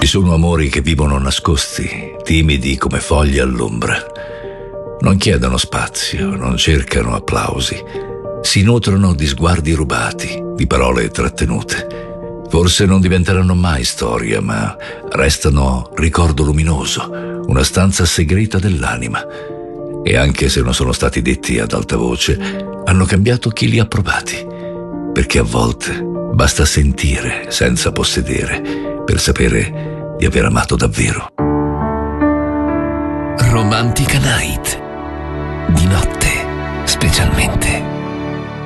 Ci sono amori che vivono nascosti, timidi come foglie all'ombra. Non chiedono spazio, non cercano applausi. Si nutrono di sguardi rubati, di parole trattenute. Forse non diventeranno mai storia, ma restano ricordo luminoso, una stanza segreta dell'anima. E anche se non sono stati detti ad alta voce, hanno cambiato chi li ha provati. Perché a volte basta sentire senza possedere per sapere di aver amato davvero. Romantica Night. Di notte, specialmente.